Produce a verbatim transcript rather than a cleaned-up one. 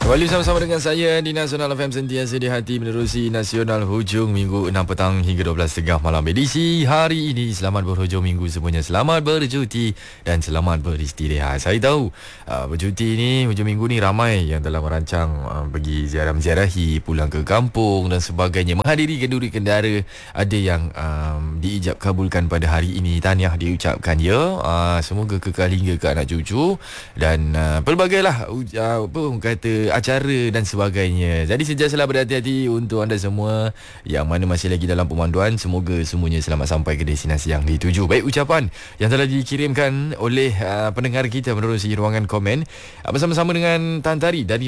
Kembali sama-sama dengan saya di Nasional F M, sentiasa di hati menerusi Nasional hujung minggu enam petang hingga dua belas tiga puluh malam edisi hari ini. Selamat berhujung minggu semuanya, selamat bercuti dan selamat beristirahat. Saya tahu uh, bercuti ni, hujung minggu ni ramai yang telah merancang uh, pergi ziarah-ziarahi, pulang ke kampung dan sebagainya, menghadiri kenduri kendara. Ada yang um, diijab kabulkan pada hari ini, tahniah diucapkan ya. Uh, semoga kekal hingga ke anak cucu dan uh, pelbagailah uh, apa orang kata acara dan sebagainya. Jadi sentiasalah berhati-hati untuk anda semua yang mana masih lagi dalam pemanduan. Semoga semuanya selamat sampai ke destinasi yang dituju. Baik, ucapan yang telah dikirimkan oleh uh, pendengar kita menerusi ruangan komen uh, bersama-sama dengan Tan Tari dari